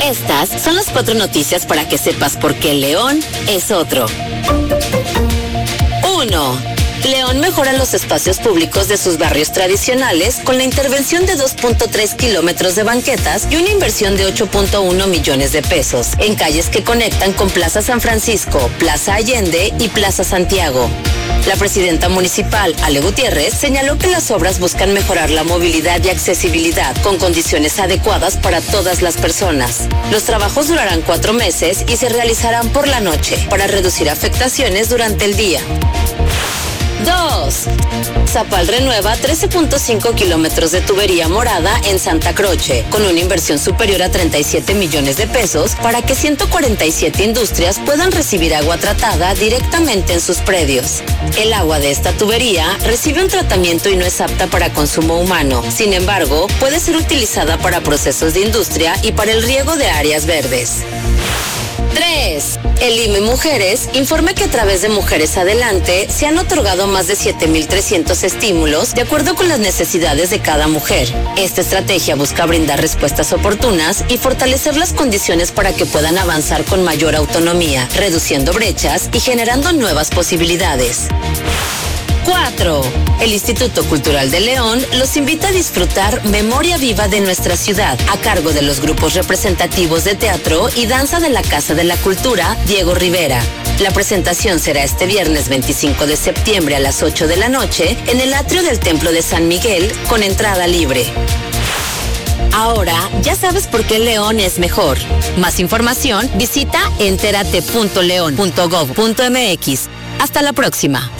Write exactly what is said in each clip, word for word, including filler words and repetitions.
Estas son las cuatro noticias para que sepas por qué León es otro. uno. León mejora los espacios públicos de sus barrios tradicionales con la intervención de dos punto tres kilómetros de banquetas y una inversión de ocho punto uno millones de pesos en calles que conectan con Plaza San Francisco, Plaza Allende y Plaza Santiago. La presidenta municipal, Ale Gutiérrez, señaló que las obras buscan mejorar la movilidad y accesibilidad con condiciones adecuadas para todas las personas. Los trabajos durarán cuatro meses y se realizarán por la noche para reducir afectaciones durante el día. dos. Zapal renueva trece punto cinco kilómetros de tubería morada en Santa Croce, con una inversión superior a treinta y siete millones de pesos para que ciento cuarenta y siete industrias puedan recibir agua tratada directamente en sus predios. El agua de esta tubería recibe un tratamiento y no es apta para consumo humano. Sin embargo, puede ser utilizada para procesos de industria y para el riego de áreas verdes. tres. El I M E Mujeres informa que a través de Mujeres Adelante se han otorgado más de siete mil trescientos estímulos de acuerdo con las necesidades de cada mujer. Esta estrategia busca brindar respuestas oportunas y fortalecer las condiciones para que puedan avanzar con mayor autonomía, reduciendo brechas y generando nuevas posibilidades. cuatro. El Instituto Cultural de León los invita a disfrutar Memoria Viva de nuestra ciudad, a cargo de los grupos representativos de teatro y danza de la Casa de la Cultura, Diego Rivera. La presentación será este viernes veinticinco de septiembre a las ocho de la noche en el atrio del Templo de San Miguel, con entrada libre. Ahora ya sabes por qué León es mejor. Más información, visita entérate punto león punto gob punto mx. Hasta la próxima.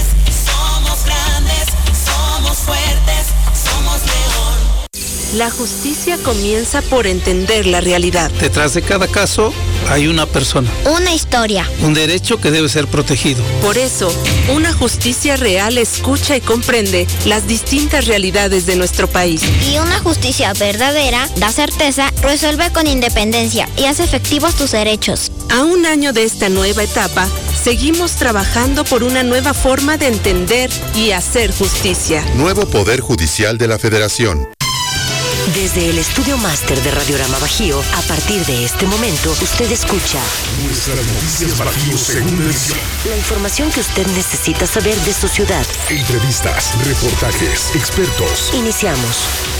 Fuertes, somos León. La justicia comienza por entender la realidad. Detrás de cada caso hay una persona. Una historia. Un derecho que debe ser protegido. Por eso, una justicia real escucha y comprende las distintas realidades de nuestro país. Y una justicia verdadera da certeza, resuelve con independencia y hace efectivos tus derechos. A un año de esta nueva etapa, seguimos trabajando por una nueva forma de entender y hacer justicia. Nuevo Poder Judicial de la Federación. Desde el Estudio Máster de Radiorama Bajío, a partir de este momento, usted escucha Nuestras Noticias Bajío Segunda Edición. La información que usted necesita saber de su ciudad. Entrevistas, reportajes, expertos. Iniciamos.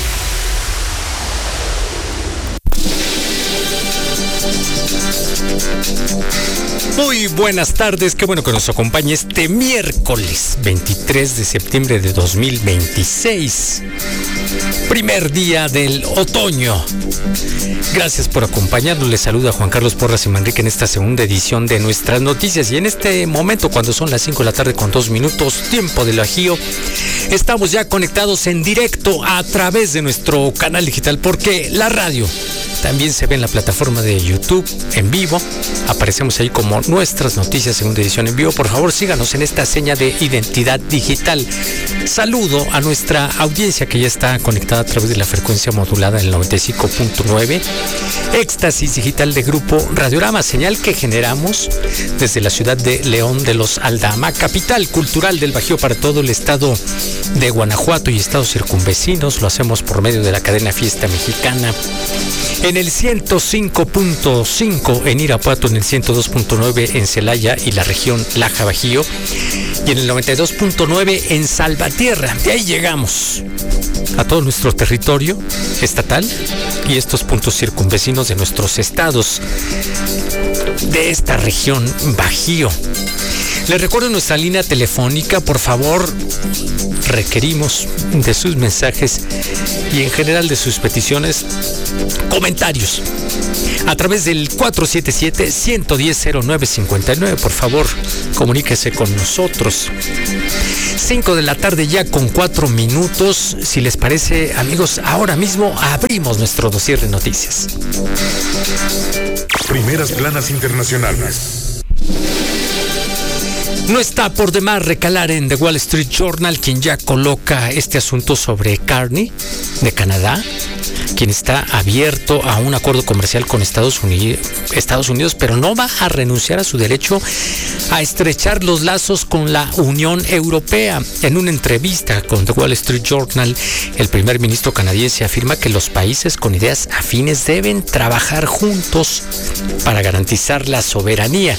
Muy buenas tardes, qué bueno que nos acompañe este miércoles veintitrés de septiembre de dos mil veintiséis, primer día del otoño. Gracias por acompañarnos, les saluda Juan Carlos Porras y Manrique en esta segunda edición de Nuestras Noticias, y en este momento, cuando son las cinco de la tarde con dos minutos, tiempo del Bajío, estamos ya conectados en directo a través de nuestro canal digital, porque la radio también se ve en la plataforma de YouTube en vivo. Aparecemos ahí como Nuestras Noticias Segunda Edición en vivo. Por favor, síganos en esta seña de identidad digital. Saludo a nuestra audiencia que ya está conectada a través de la frecuencia modulada en el noventa y cinco punto nueve. Éxtasis Digital de Grupo Radiorama, señal que generamos desde la ciudad de León de los Aldama, capital cultural del Bajío para todo el estado de Guanajuato y estados circunvecinos. Lo hacemos por medio de la cadena Fiesta Mexicana. En el ciento cinco punto cinco en Irapuato, en el ciento dos punto nueve en Celaya y la región Laja Bajío, y en el noventa y dos punto nueve en Salvatierra. De ahí llegamos a todo nuestro territorio estatal y estos puntos circunvecinos de nuestros estados de esta región Bajío. Les recuerdo nuestra línea telefónica, por favor, requerimos de sus mensajes y en general de sus peticiones, comentarios, a través del cuatro siete siete, uno uno cero, cero nueve cinco nueve. Por favor, comuníquese con nosotros. cinco de la tarde ya con cuatro minutos. Si les parece, amigos, ahora mismo abrimos nuestro dossier de noticias. Primeras planas internacionales. No está por demás recalar en The Wall Street Journal, quien ya coloca este asunto sobre Carney, de Canadá, quien está abierto a un acuerdo comercial con Estados Unidos, Estados Unidos, pero no va a renunciar a su derecho a estrechar los lazos con la Unión Europea. En una entrevista con The Wall Street Journal, el primer ministro canadiense afirma que los países con ideas afines deben trabajar juntos para garantizar la soberanía.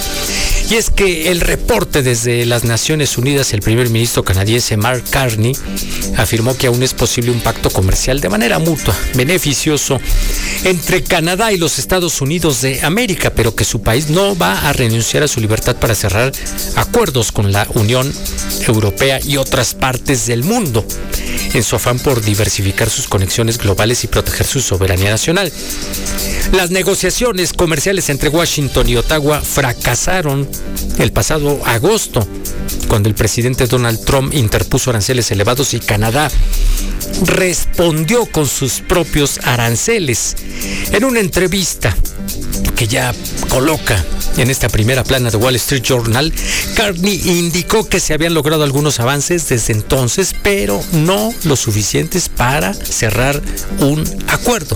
Y es que el reporte desde las Naciones Unidas, el primer ministro canadiense Mark Carney afirmó que aún es posible un pacto comercial de manera mutua, beneficioso entre Canadá y los Estados Unidos de América, pero que su país no va a renunciar a su libertad para cerrar acuerdos con la Unión Europea y otras partes del mundo, en su afán por diversificar sus conexiones globales y proteger su soberanía nacional. Las negociaciones comerciales entre Washington y Ottawa fracasaron el pasado agosto, cuando el presidente Donald Trump interpuso aranceles elevados y Canadá respondió con sus propios aranceles. En una entrevista que ya coloca en esta primera plana de Wall Street Journal, Carney indicó que se habían logrado algunos avances desde entonces, pero no lo suficientes para cerrar un acuerdo.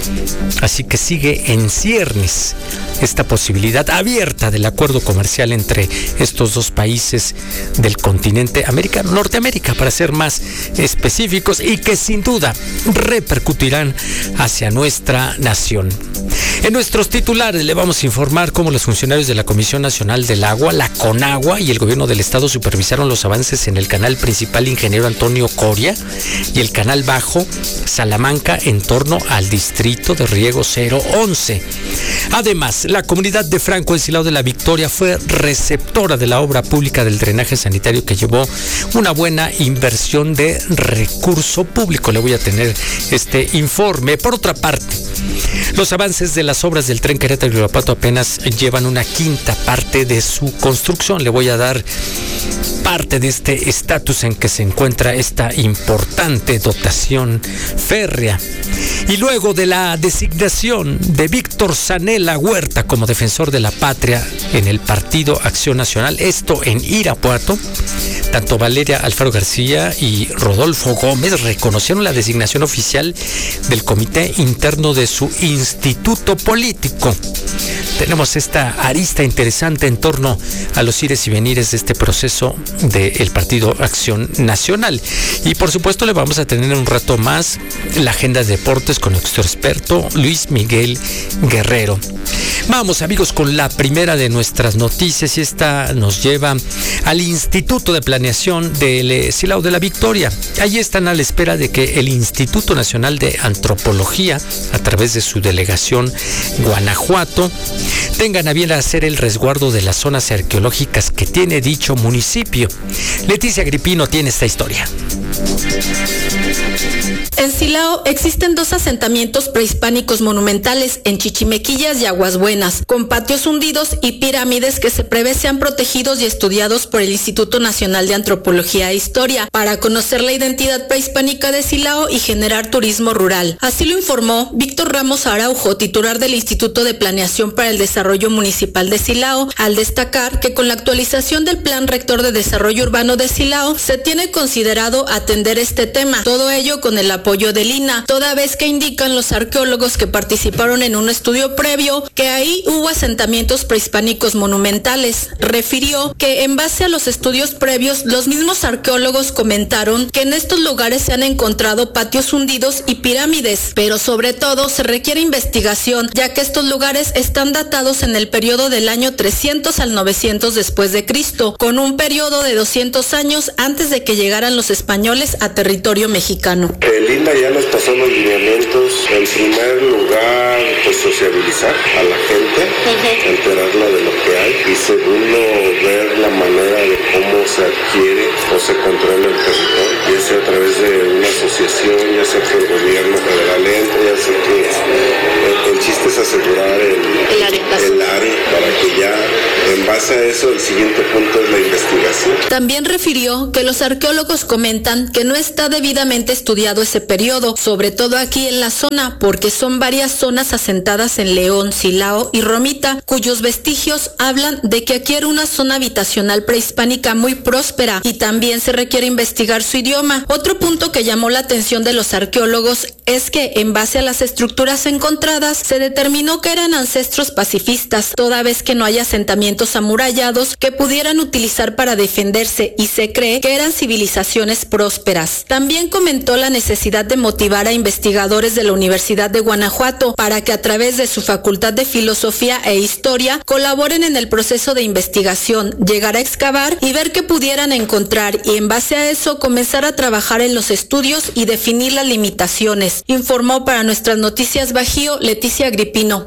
Así que sigue en ciernes esta posibilidad abierta del acuerdo comercial entre estos dos países del continente americano, Norteamérica, para ser más específicos, y que sin duda repercutirán hacia nuestra nación. En nuestros titulares le vamos a informar cómo los funcionarios de la Comisión Nacional del Agua, la CONAGUA, y el gobierno del estado supervisaron los avances en el canal principal Ingeniero Antonio Coria y el canal bajo Salamanca en torno al distrito de riego cero once. Además, la comunidad de Franco Encilado de la Victoria fue receptora de la obra pública del drenaje sanitario, que llevó una buena inversión de recurso público. Le voy a tener este informe. Por otra parte, los avances de las obras del tren Querétaro-Irapuato apenas llevan una quinta parte de su construcción. Le voy a dar parte de este estatus en que se encuentra esta importante dotación férrea. Y luego de la designación de Víctor Zanella Huerta como defensor de la patria en el Partido Acción Nacional, esto en Irapuato, tanto Valeria Alfaro García y Rodolfo Gómez reconocieron la designación oficial del comité interno de su instituto político. Tenemos esta arista interesante en torno a los ires y venires de este proceso del Partido Acción Nacional. Y por supuesto le vamos a tener un rato más la agenda de deportes con nuestro experto Luis Miguel Guerrero. Vamos, amigos, con la primera de nuestras noticias, y esta nos lleva al Instituto de Planeación del Silao de la Victoria. Allí están a la espera de que el Instituto Nacional de Antropología, a través de su delegación Guanajuato, tengan a bien hacer el resguardo de las zonas arqueológicas que tiene dicho municipio. Leticia Agripino tiene esta historia. En Silao existen dos asentamientos prehispánicos monumentales en Chichimequillas y Aguas Buenas, con patios hundidos y pirámides que se prevé sean protegidos y estudiados por el Instituto Nacional de Antropología e Historia para conocer la identidad prehispánica de Silao y generar turismo rural. Así lo informó Víctor Ramos Araujo, titular del Instituto de Planeación para el Desarrollo Municipal de Silao, al destacar que con la actualización del Plan Rector de Desarrollo Urbano de Silao se tiene considerado atender este tema, todo ello con el apoyo del I N A, toda vez que indican los arqueólogos que participaron en un estudio previo que ahí hubo asentamientos prehispánicos monumentales. Refirió que en base a los estudios previos, los mismos arqueólogos comentaron que en estos lugares se han encontrado patios hundidos y pirámides, pero sobre todo se requiere investigación, ya que estos lugares están datados en el periodo del año trescientos al novecientos después de Cristo, con un periodo de doscientos años antes de que llegaran los españoles a territorio mexicano. El I N A ya nos pasó los lineamientos. En primer lugar, pues sociabilizar a la gente, uh-huh. enterarla de lo que hay, y segundo, ver la manera de cómo se adquiere o se controla el territorio, ya sea a través de una asociación, ya sea que el gobierno federal entre, ya sea que el, el chiste es asegurar el, el área, el área para que ya en base base a eso, el siguiente punto es la investigación. También refirió que los arqueólogos comentan que no está debidamente estudiado ese periodo, sobre todo aquí en la zona, porque son varias zonas asentadas en León, Silao y Romita, cuyos vestigios hablan de que aquí era una zona habitacional prehispánica muy próspera y también se requiere investigar su idioma. Otro punto que llamó la atención de los arqueólogos es que, en base a las estructuras encontradas, se determinó que eran ancestros pacifistas, toda vez que no hay asentamientos amurallados que pudieran utilizar para defenderse, y se cree que eran civilizaciones prósperas. También comentó la necesidad de motivar a investigadores de la Universidad de Guanajuato para que, a través de su Facultad de Filosofía e Historia, colaboren en el proceso de investigación, llegar a excavar y ver qué pudieran encontrar, y en base a eso comenzar a trabajar en los estudios y definir las limitaciones. Informó para Nuestras Noticias Bajío Leticia Agripino.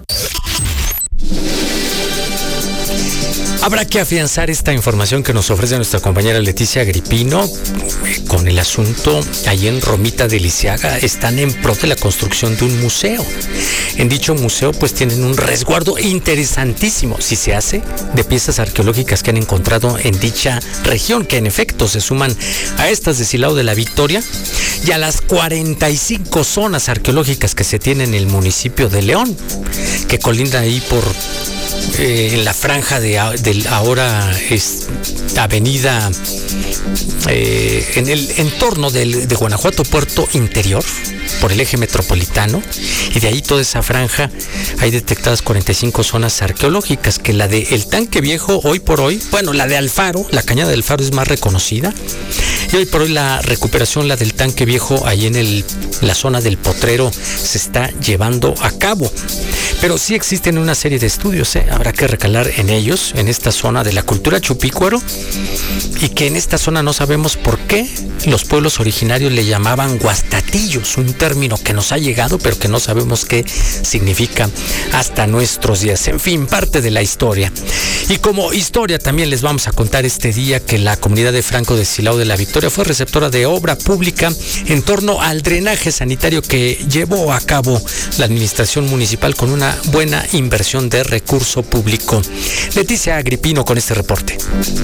Habrá que afianzar esta información que nos ofrece nuestra compañera Leticia Agripino con el asunto. Allí en Romita de Lisiaga están en pro de la construcción de un museo. En dicho museo pues tienen un resguardo interesantísimo, si se hace, de piezas arqueológicas que han encontrado en dicha región, que en efecto se suman a estas de Silao de la Victoria y a las cuarenta y cinco zonas arqueológicas que se tienen en el municipio de León, que colinda ahí por eh, en la franja de, de ahora es avenida eh, en el entorno del, de Guanajuato Puerto Interior, por el eje metropolitano, y de ahí toda esa franja hay detectadas cuarenta y cinco zonas arqueológicas, que la de El Tanque Viejo hoy por hoy, bueno, la de Alfaro, la Cañada del Faro es más reconocida, y hoy por hoy la recuperación, la del Tanque Viejo, ahí en el, la zona del Potrero, se está llevando a cabo. Pero sí existen una serie de estudios, ¿eh? Habrá que recalar en ellos, en esta zona de la cultura chupícuaro, y que en esta zona no sabemos por qué los pueblos originarios le llamaban huastatillos, un término que nos ha llegado, pero que no sabemos qué significa hasta nuestros días. En fin, parte de la historia. Y como historia también les vamos a contar este día que la comunidad de Franco de Silao de la Victoria fue receptora de obra pública en torno al drenaje sanitario que llevó a cabo la administración municipal con una buena inversión de recurso público. Leticia Agripino con este reporte.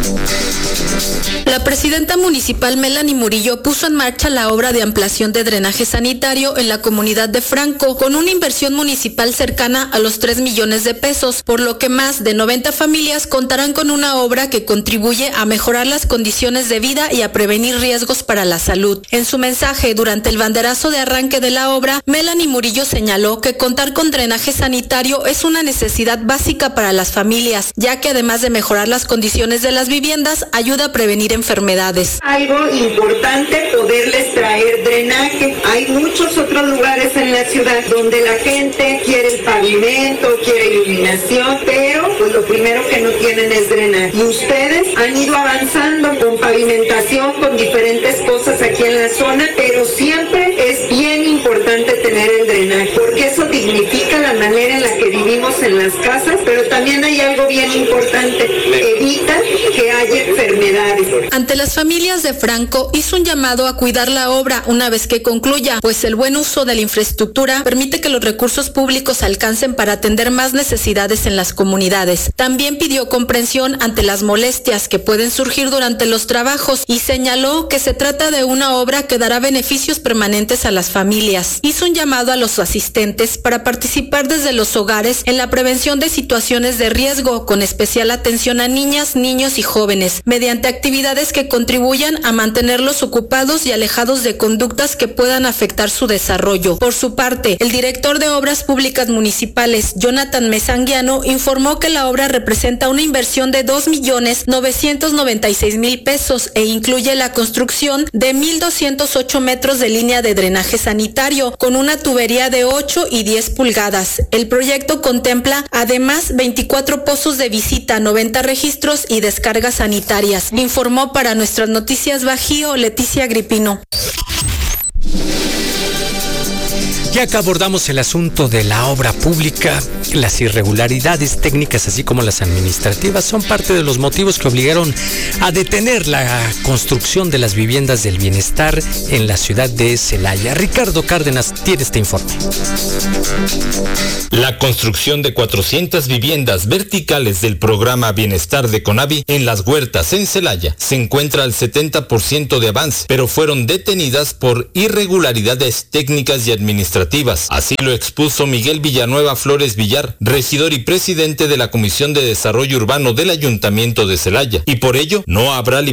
La presidenta municipal Melanie Murillo puso en marcha la obra de ampliación de drenaje sanitario en la comunidad de Franco, con una inversión municipal cercana a los tres millones de pesos, por lo que más de noventa familias contarán con una obra que contribuye a mejorar las condiciones de vida y a prevenir riesgos para la salud. En su mensaje durante el banderazo de arranque de la obra, Melanie Murillo señaló que contar con drenaje sanitario es una necesidad básica para las familias, ya que además de mejorar las condiciones de las viviendas, ayuda a prevenir enfermedades. Algo importante, poderles traer drenaje. Hay muchos otros lugares en la ciudad donde la gente quiere el pavimento, quiere iluminación, pero pues lo primero que no tienen es drenaje. Y ustedes han ido avanzando con pavimentación, con diferentes cosas aquí en la zona, pero siempre es bien importante tener el drenaje, porque eso dignifica la manera en la que vivimos en las casas, pero también hay algo bien importante, evita que haya enfermedades. Ante las familias de Franco, hizo un llamado a cuidar la obra una vez que concluya, pues el buen uso de la infraestructura permite que los recursos públicos alcancen para atender más necesidades en las comunidades. También pidió comprensión ante las molestias que pueden surgir durante los trabajos y señaló que se trata de una obra que dará beneficios permanentes a las familias. Hizo un llamado a los asistentes para participar desde los hogares en la prevención de situaciones de riesgo, con especial atención a niñas, niños y jóvenes, mediante actividades que contribuyan a mantenerlos ocupados y alejados de conductas que puedan afectar su desarrollo. Por su parte, el director de Obras Públicas Municipales, Jonathan Mesanguiano, informó que la obra representa una inversión de dos millones novecientos noventa y seis mil pesos e incluye la construcción de mil doscientos ocho metros de línea de drenaje sanitario con una tubería de ocho y diez pulgadas. El proyecto contempla además veinticuatro pozos de visita, noventa registros y descargas sanitarias. Informó para Nuestras Noticias Bajío Leticia Agripino. Ya que abordamos el asunto de la obra pública, las irregularidades técnicas así como las administrativas son parte de los motivos que obligaron a detener la construcción de las viviendas del bienestar en la ciudad de Celaya. Ricardo Cárdenas tiene este informe. La construcción de cuatrocientas viviendas verticales del programa Bienestar de Conavi en Las Huertas, en Celaya, se encuentra al setenta por ciento de avance, pero fueron detenidas por irregularidades técnicas y administrativas. Así lo expuso Miguel Villanueva Flores Villar, regidor y presidente de la Comisión de Desarrollo Urbano del Ayuntamiento de Celaya, y por ello no habrá